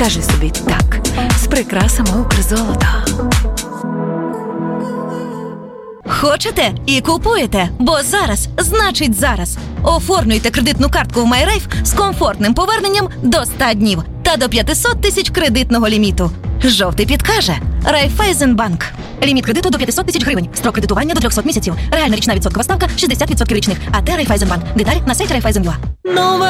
Кажи собі так з прикрасами Укрзолота. Хочете і купуєте, бо зараз значить зараз. Оформлюйте кредитну картку в MyRaiff з комфортним поверненням до 100 днів та до 500 тисяч кредитного ліміту. Жовтий підкаже. Райффайзенбанк. Ліміт кредиту до 500 тисяч гривень. Строк кредитування до 300 місяців. Реальна річна відсоткова ставка 60% річних. АТ Райффайзенбанк. Деталі на сайті Райффайзен.ua.